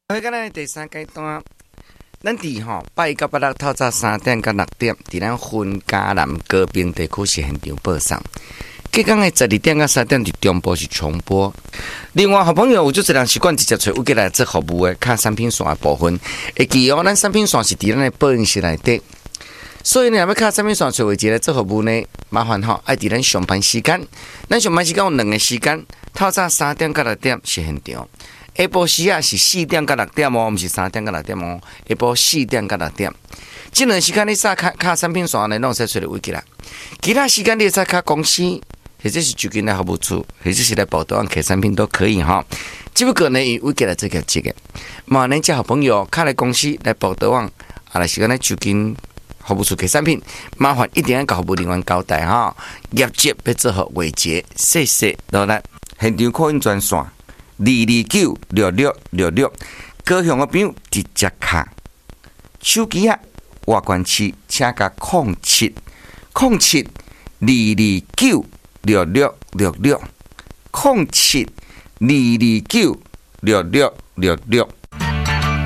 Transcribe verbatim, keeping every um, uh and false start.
喺今日第三阶段，咱伫吼八一到八六透早三点到六点，伫咱云嘉南高屏地区是现场播送。隔天的十二点到三点伫中部是重播。另外，好朋友有就是人习惯直接找有过来做服务的，卡产品线的部分，会记哦，咱产品线是伫咱的播音室内底。所以呢，要卡产品线找位置来做服务呢，麻烦吼，爱伫咱上班时间。咱上班时间有两个时间，透早三点到六点是现场。下晡时啊是四点到六点哦，毋是三点到六点哦。下晡四点到六点，这两时间你煞卡卡产品线呢，拢使找到位置啦。其他时间你使卡公司，或者是就近来服务处，或者是来报道案客产品都可以哈。只不过呢，以位置来做个这个，嘛，恁这好朋友卡来公司来报道案，啊，来时间来就近服务处客产品，麻烦一定要甲服务人员交代哈。业绩要做好维持，谢谢。落来现场扣印专线。二二九六六六六，高雄的朋友直接卡手机啊，外关区请加空七空七二二九六六六六空七二二九六六六六。